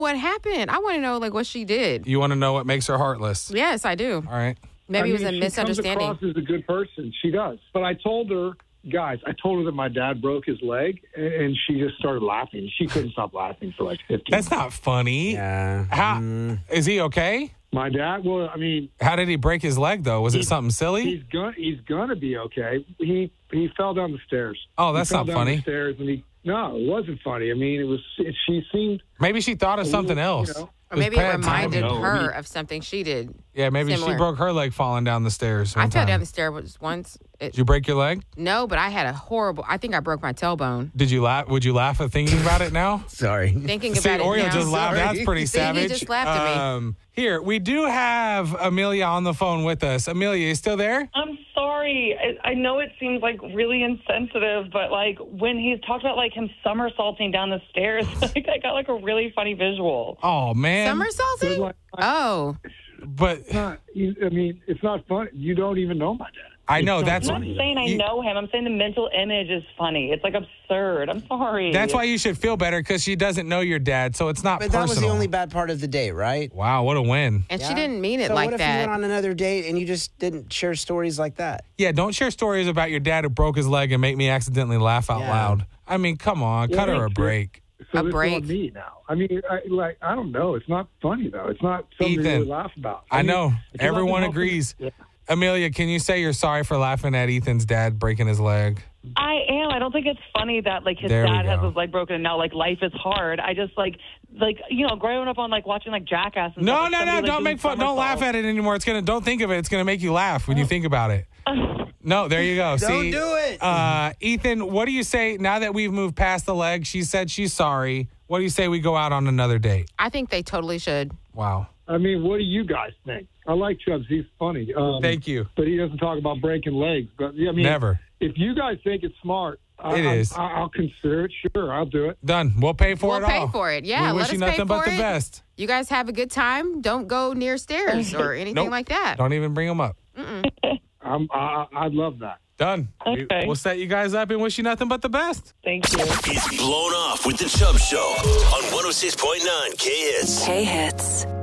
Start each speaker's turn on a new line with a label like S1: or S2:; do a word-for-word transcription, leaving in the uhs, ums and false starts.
S1: what happened. I want to know, like, what she did.
S2: You want to know what makes her heartless?
S1: Yes, I do.
S2: All right.
S1: Maybe
S3: I
S1: it was
S3: mean,
S1: a misunderstanding.
S3: She comes across as a good person. She does. But I told her, guys, I told her that my dad broke his leg, and she just started laughing. She couldn't stop laughing for like fifteen
S2: That's not funny.
S4: Yeah.
S2: How
S4: Mm.
S2: is he okay?
S3: My dad, well, I mean,
S2: How did he break his leg though? Was it
S3: He-
S2: something silly?
S3: he's gonna he's gonna be okay. He he fell down the stairs.
S2: Oh, that's
S3: he fell
S2: not
S3: down
S2: funny.
S3: The stairs and he no, it wasn't funny. I mean, it was. It, she seemed.
S2: Maybe she thought of something
S3: you
S2: else.
S3: know.
S1: Or
S2: was
S1: maybe it
S2: bad
S1: reminded
S2: timing.
S3: No,
S1: her
S3: I mean-
S1: of something she did.
S2: Yeah, maybe
S1: Similar.
S2: she broke her leg falling down the stairs.
S1: I
S2: one
S1: fell
S2: time.
S1: down the stairs once. It,
S2: Did you break your leg?
S1: no, but I had a horrible. I think I broke my tailbone.
S2: Did you laugh? Would you laugh at thinking about it now?
S4: Sorry.
S1: Thinking
S2: See,
S1: about it
S2: Oreo
S1: now.
S2: just laughed.
S4: Sorry.
S2: That's pretty
S1: See, he
S2: savage.
S1: just laughed at me.
S2: Um, here, we do have Amelia on the phone with us. Amelia, you still there?
S5: I'm sorry. I, I know it seems like really insensitive, but like when he talked about like him somersaulting down the stairs, like I got like a really funny visual.
S2: Oh, man.
S1: Somersaulting?
S3: Like,
S1: Oh,
S2: But
S3: it's not, you- I mean, it's not fun. You don't even know my dad.
S2: I know
S3: It's not
S2: that's
S5: I'm
S3: funny.
S5: not saying I
S2: You-
S5: know him. I'm saying the mental image is funny. It's like absurd. I'm sorry.
S2: that's why you should feel better because she doesn't know your dad, so it's not
S4: But
S2: personal.
S4: that was the only bad part of the date, right?
S2: Wow, what a win.
S1: and she
S4: Yeah.
S1: didn't mean it
S4: so
S1: like
S4: what if
S1: that.
S4: you went on another date and you just didn't share stories like that?
S2: Yeah, don't share stories about your dad who broke his leg and make me accidentally laugh out
S4: Yeah.
S2: loud. I mean, come on, cut
S3: Yeah,
S2: her a
S3: it's-
S2: break.
S3: So
S1: A
S3: this is
S1: break.
S3: on me now. I mean, I, like I don't know. It's not funny though. It's not something
S2: Ethan,
S3: to really laugh about.
S2: I
S3: mean,
S2: know.
S3: if you're
S2: Everyone
S3: laughing about-
S2: agrees.
S3: Yeah.
S2: Amelia, can you say you're sorry for laughing at Ethan's dad breaking his leg?
S5: I am. I don't think it's funny that like his
S2: There we
S5: dad has
S2: go.
S5: his leg broken and now like life is hard. I just like like you know growing up on like watching like Jackass. And
S2: No,
S5: stuff, like,
S2: no, no!
S5: somebody, like,
S2: Don't
S5: doing
S2: make fun. Don't laugh
S5: somersaults.
S2: at it anymore. It's gonna. Don't think of it. It's gonna make you laugh when you think about it. No, there you go.
S4: Don't
S2: See,
S4: do it.
S2: uh, Ethan. What do you say now that we've moved past the leg? She said she's sorry. What do you say we go out on another date?
S1: I think they totally should.
S2: Wow.
S3: I mean, what do you guys think? I like Chubbs. He's funny. Um,
S2: Thank you.
S3: But he doesn't talk about breaking legs. But yeah, I mean,
S2: Never.
S3: If you guys think it's smart, I,
S2: It
S3: I-
S2: is.
S3: I, I'll consider it. Sure, I'll do it.
S2: Done. We'll pay for
S1: We'll
S2: it
S1: pay
S2: all.
S1: for it. Yeah,
S2: we
S1: let
S2: wish you
S1: us pay
S2: nothing but
S1: for
S2: the
S1: it.
S2: best.
S1: You guys have a good time. Don't go near stairs or anything
S2: Nope.
S1: like that.
S2: Don't even bring them up.
S3: I'm, I, I'd love that.
S2: Done. We,
S5: Okay.
S2: we'll set you guys up and wish you nothing but the best.
S5: Thank you.
S6: It's Blown Off with the Chubb Show on one oh six point nine K Hits.
S7: K-Hits.